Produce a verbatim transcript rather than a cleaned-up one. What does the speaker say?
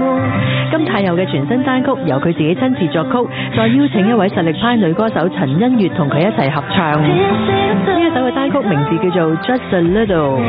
金泰佑嘅全新單曲由佢自己親自作曲，再邀請一位實力派女歌手陳欣月同佢一齊合唱。呢一首嘅單曲名字叫做 Just a Little。